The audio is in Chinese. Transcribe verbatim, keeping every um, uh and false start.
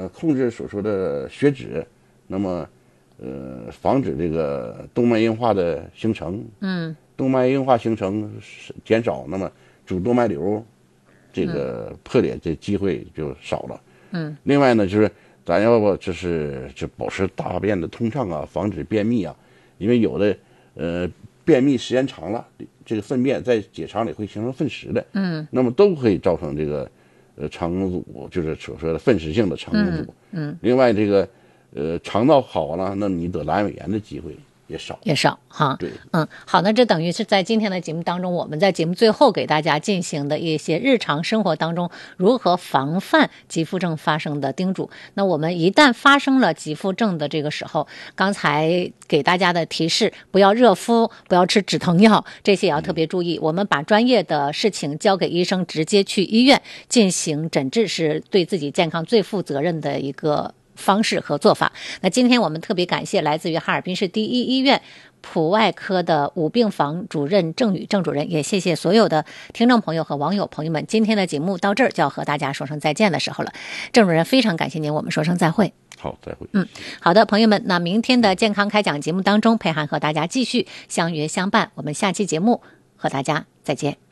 呃控制所说的血脂，那么呃防止这个动脉硬化的形成， 嗯， 动脉硬化形成减少，那么主动脉瘤这个破裂这机会就少了。 嗯， 另外呢，就是咱要不就是就保持大便的通畅啊，防止便秘啊，因为有的呃便秘时间长了，这个粪便在结肠里会形成粪石的， 嗯， 那么都可以造成这个呃肠阻，就是所说的粪石性的肠阻。 嗯，嗯另外这个呃肠道好了，那你得阑尾炎的机会也少也少哈。 对， 嗯，好，那这等于是在今天的节目当中，我们在节目最后给大家进行的一些日常生活当中如何防范急腹症发生的叮嘱。那我们一旦发生了急腹症的这个时候，刚才给大家的提示，不要热敷，不要吃止疼药，这些也要特别注意。我们把专业的事情交给医生，直接去医院进行诊治，是对自己健康最负责任的一个方式和做法。那今天我们特别感谢来自于哈尔滨市第一医院普外科的五病房主任郑宇郑主任，也谢谢所有的听众朋友和网友朋友们。今天的节目到这儿就要和大家说声再见的时候了，郑主任非常感谢您，我们说声再会。 好，再会。 嗯，好的，朋友们，那明天的健康开讲节目当中，佩涵和大家继续相约相伴，我们下期节目和大家再见。